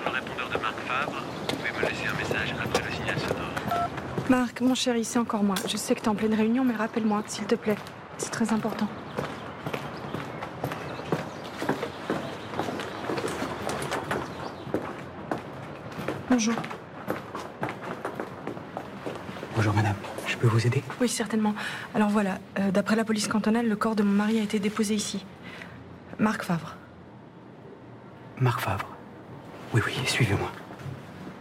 le répondeur de Marc Favre. Vous pouvez me laisser un message après le signal sonore. Marc, mon chéri, c'est encore moi. Je sais que t'es en pleine réunion, mais rappelle-moi, s'il te plaît. C'est très important. Bonjour. Bonjour madame, je peux vous aider? Oui, certainement. Alors voilà, d'après la police cantonale, le corps de mon mari a été déposé ici. Marc Favre. Marc Favre. Oui, suivez-moi.